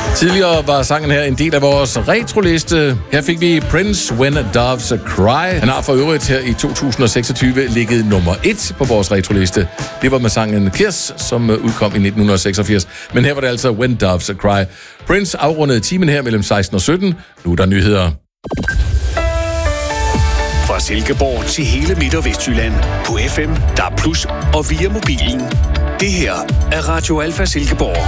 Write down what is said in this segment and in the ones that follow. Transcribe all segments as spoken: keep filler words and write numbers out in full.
Tidligere var sangen her en del af vores retroliste. Her fik vi Prince, When Doves Cry. Han har for øvrigt her i to tusind og seksogtyve ligget nummer et på vores retroliste. Det var med sangen Kiss, som udkom i nitten seksogfirs. Men her var det altså When Doves Cry. Prince afrundede timen her mellem seksten og sytten. Nu er der nyheder. Fra Silkeborg til hele Midt- og Vestjylland på F M, D A B plus, og via mobilen. Det her er Radio Alfa Silkeborg.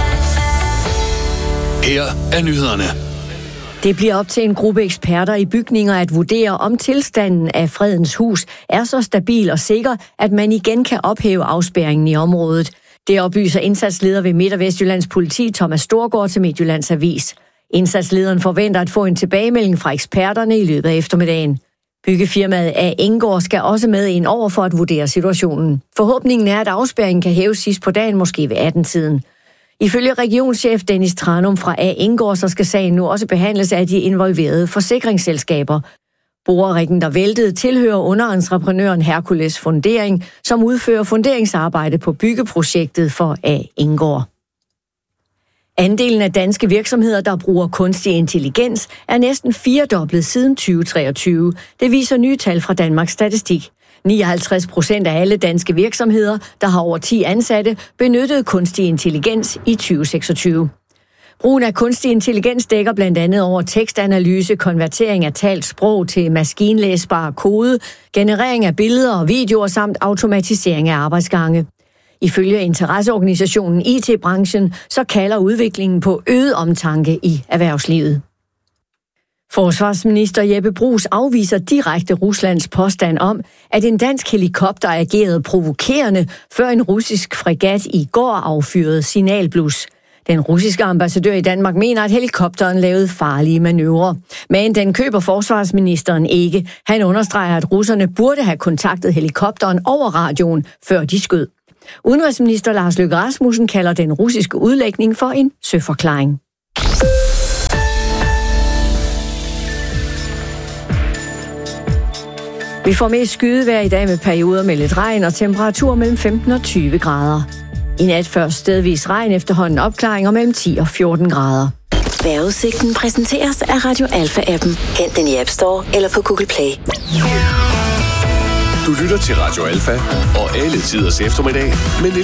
Her er nyhederne. Det bliver op til en gruppe eksperter i bygninger at vurdere, om tilstanden af Fredens Hus er så stabil og sikker, at man igen kan ophæve afspærringen i området. Det oplyser indsatsleder ved Midt- og Vestjyllands politi Thomas Storgård til Midtjyllands Avis. Indsatslederen forventer at få en tilbagemelding fra eksperterne i løbet af eftermiddagen. Byggefirmaet A. Enggaard skal også med ind over for at vurdere situationen. Forhåbningen er, at afspærringen kan hæves sidst på dagen, måske ved atten-tiden. Ifølge regionschef Dennis Tranum fra A. Enggaard, så skal sagen nu også behandles af de involverede forsikringsselskaber. Boreriggen, der væltede, tilhører underentreprenøren Hercules Fundering, som udfører funderingsarbejde på byggeprojektet for A. Enggaard. Andelen af danske virksomheder, der bruger kunstig intelligens, er næsten firedoblet siden tyve treogtyve. Det viser nye tal fra Danmarks Statistik. nioghalvtreds procent af alle danske virksomheder, der har over ti ansatte, benyttede kunstig intelligens i tyve seksogtyve. Brugen af kunstig intelligens dækker blandt andet over tekstanalyse, konvertering af talt sprog til maskinlæsbar kode, generering af billeder og videoer samt automatisering af arbejdsgange. Ifølge interesseorganisationen I T-branchen, så kalder udviklingen på øget omtanke i erhvervslivet. Forsvarsminister Jeppe Bruus afviser direkte Ruslands påstand om, at en dansk helikopter agerede provokerende, før en russisk fregat i går affyrede signalblus. Den russiske ambassadør i Danmark mener, at helikopteren lavede farlige manøvrer. Men den køber forsvarsministeren ikke. Han understreger, at russerne burde have kontaktet helikopteren over radioen, før de skød. Udenrigsminister Lars Løkke Rasmussen kalder den russiske udlægning for en søforklaring. Vi får mest skydevejr i dag med perioder med lidt regn og temperatur mellem femten og tyve grader. I nat først stedvis regn, efterhånden opklaringer mellem ti og fjorten grader. Vejrudsigten præsenteres af Radio Alfa-appen. Hent den i App Store eller på Google Play. Du lytter til Radio Alfa og alle tiders eftermiddag, men